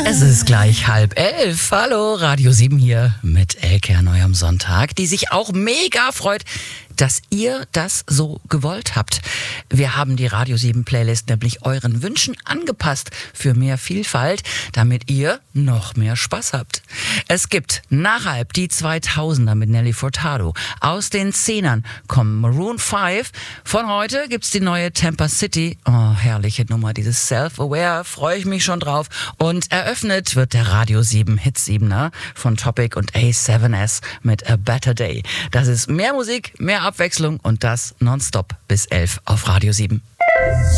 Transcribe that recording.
Es ist gleich 10:30. Hallo, Radio 7 hier mit Elke Neu am Sonntag, die sich auch mega freut, dass ihr das so gewollt habt. Wir haben die Radio 7 Playlist nämlich euren Wünschen angepasst für mehr Vielfalt, damit ihr noch mehr Spaß habt. Es gibt nach Halb die 2000er mit Nelly Furtado. Aus den 10ern kommen Maroon 5. Von heute gibt's die neue Tampa City. Oh, herrliche Nummer, dieses Self-Aware, freue ich mich schon drauf. Und eröffnet wird der Radio 7 Hit 7er von Topic und A7S mit A Better Day. Das ist mehr Musik, mehr Abwechslung und das nonstop bis 11 auf Radio 7.